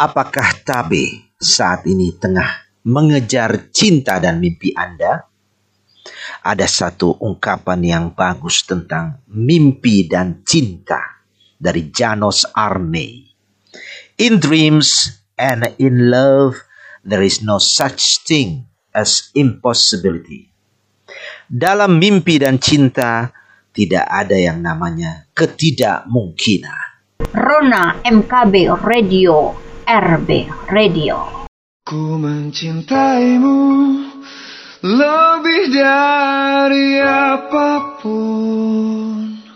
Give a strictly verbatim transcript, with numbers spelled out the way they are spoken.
Apakah Tabe saat ini tengah mengejar cinta dan mimpi Anda? Ada satu ungkapan yang bagus tentang mimpi dan cinta dari Janos Arne. In dreams and in love, there is no such thing as impossibility. Dalam mimpi dan cinta, tidak ada yang namanya ketidakmungkinan. Rona M K B Radio, R B Radio. Ku mencintaimu lebih dari apapun.